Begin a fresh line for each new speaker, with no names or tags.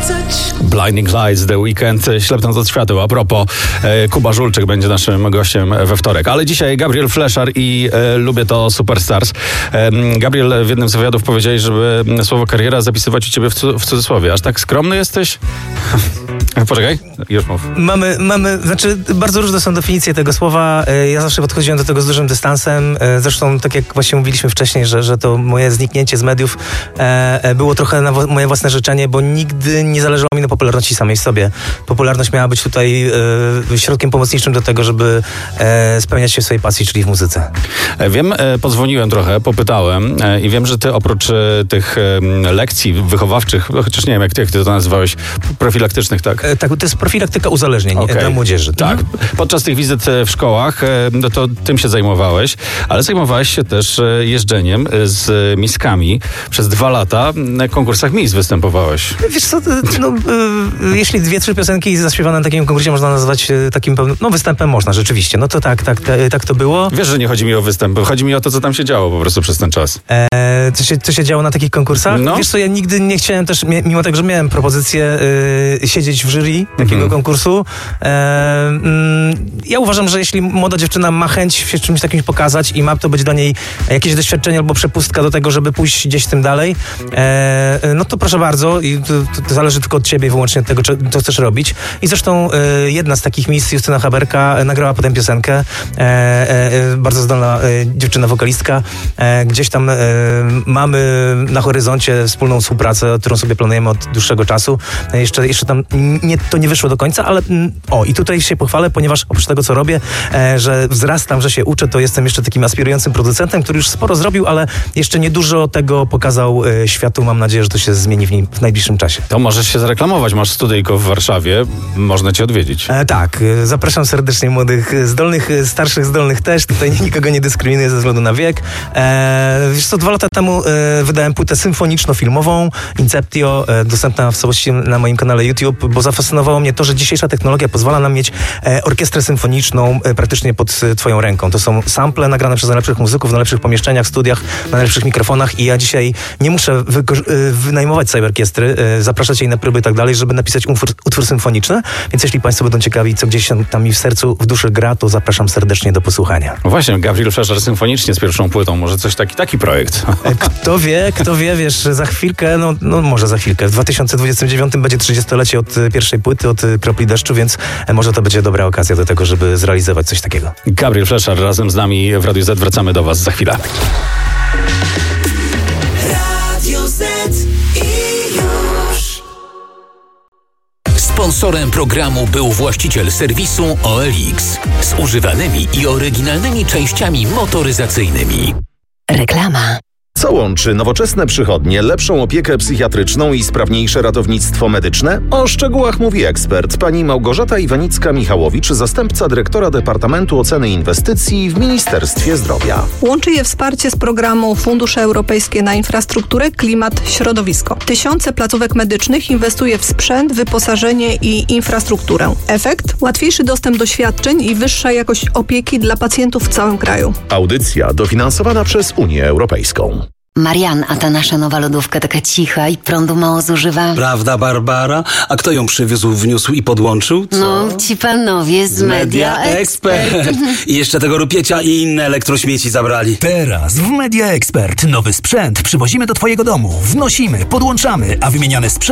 Blinding Lights, The Weekend, ślepnąc od świateł. A propos, Kuba Żulczyk będzie naszym gościem we wtorek. Ale dzisiaj Gabriel Fleszar i Lubię to Superstars. Gabriel, w jednym z wywiadów powiedziałeś, żeby słowo kariera zapisywać u ciebie w cudzysłowie. Aż tak skromny jesteś? Poczekaj, już mów.
Znaczy bardzo różne są definicje tego słowa. Ja zawsze podchodziłem do tego z dużym dystansem. Zresztą, tak jak właśnie mówiliśmy wcześniej, że to moje zniknięcie z mediów było trochę na moje własne życzenie, bo nigdy nie zależało mi na popularności samej w sobie. Popularność miała być tutaj środkiem pomocniczym do tego, żeby spełniać się w swojej pasji, czyli w muzyce.
Wiem, podzwoniłem trochę, popytałem i wiem, że ty oprócz tych lekcji wychowawczych, chociaż nie wiem, jak ty to nazywałeś, profilaktycznych, tak?
Tak, to jest profilaktyka uzależnień dla młodzieży.
Tak. Podczas tych wizyt w szkołach, no to tym się zajmowałeś, ale zajmowałeś się też jeżdżeniem z miskami. Przez 2 lata na konkursach mis występowałeś.
Wiesz co, jeśli 2-3 piosenki zaśpiewane na takim konkursie można nazwać takim występem, można rzeczywiście. No to tak to było.
Wiesz, że nie chodzi mi o występ, chodzi mi o to, co tam się działo po prostu przez ten czas.
Co się działo na takich konkursach? No. Wiesz co, ja nigdy nie chciałem też, mimo tego, że miałem propozycję siedzieć w jury takiego konkursu. Ja uważam, że jeśli młoda dziewczyna ma chęć się czymś takim pokazać i ma to być dla niej jakieś doświadczenie albo przepustka do tego, żeby pójść gdzieś tym dalej, no to proszę bardzo i to zależy tylko od ciebie wyłącznie od tego, co chcesz robić. I zresztą jedna z takich misji, Justyna Haberka, nagrała potem piosenkę. Bardzo zdolna dziewczyna, wokalistka. Gdzieś tam mamy na horyzoncie wspólną współpracę, którą sobie planujemy od dłuższego czasu. Jeszcze tam to nie wyszło do końca, ale i tutaj się pochwalę, ponieważ oprócz tego, co robię, że wzrastam, że się uczę, to jestem jeszcze takim aspirującym producentem, który już sporo zrobił, ale jeszcze niedużo tego pokazał światu. Mam nadzieję, że to się zmieni w najbliższym czasie.
To możesz się zareklamować. Masz studyjko w Warszawie. Można cię odwiedzić.
Tak. Zapraszam serdecznie młodych, zdolnych, starszych, zdolnych też. Tutaj nikogo nie dyskryminuję ze względu na wiek. Wiesz co, 2 lata temu wydałem płytę symfoniczno-filmową Inceptio, dostępna w całości na moim kanale YouTube, bo zafascynowało mnie to, że dzisiejsza technologia pozwala nam mieć orkiestrę symfoniczną praktycznie pod twoją ręką. To są sample nagrane przez najlepszych muzyków w najlepszych pomieszczeniach, studiach, na najlepszych mikrofonach i ja dzisiaj nie muszę wynajmować całej orkiestry, zapraszać jej na próby i tak dalej, żeby napisać utwór symfoniczny, więc jeśli państwo będą ciekawi, co gdzieś tam mi w sercu, w duszy gra, to zapraszam serdecznie do posłuchania.
No właśnie, Gabriel Fleszar symfonicznie z pierwszą płytą, może coś taki projekt.
Kto wie, wiesz, za chwilkę, może za chwilkę, w 2029 będzie 30-lecie od pierwszej płyty, od Kropli Deszczu, więc może to będzie dobra okazja do tego, żeby zrealizować coś takiego.
Gabriel Fleszar razem z nami w Radiu Z. Wracamy do was za chwilę.
Radio Z i już.
Sponsorem programu był właściciel serwisu OLX z używanymi i oryginalnymi częściami motoryzacyjnymi.
Reklama.
Co łączy nowoczesne przychodnie, lepszą opiekę psychiatryczną i sprawniejsze ratownictwo medyczne? O szczegółach mówi ekspert, pani Małgorzata Iwanicka-Michałowicz, zastępca dyrektora Departamentu Oceny Inwestycji w Ministerstwie Zdrowia.
Łączy je wsparcie z programu Fundusze Europejskie na Infrastrukturę, Klimat, Środowisko. Tysiące placówek medycznych inwestuje w sprzęt, wyposażenie i infrastrukturę. Efekt? Łatwiejszy dostęp do świadczeń i wyższa jakość opieki dla pacjentów w całym kraju.
Audycja dofinansowana przez Unię Europejską.
Marian, a ta nasza nowa lodówka taka cicha i prądu mało zużywa.
Prawda, Barbara? A kto ją przywiózł, wniósł i podłączył? Co?
No, ci panowie z Media Expert.
I jeszcze tego rupiecia i inne elektrośmieci zabrali.
Teraz w Media Expert nowy sprzęt przywozimy do twojego domu, wnosimy, podłączamy, a wymieniony sprzęt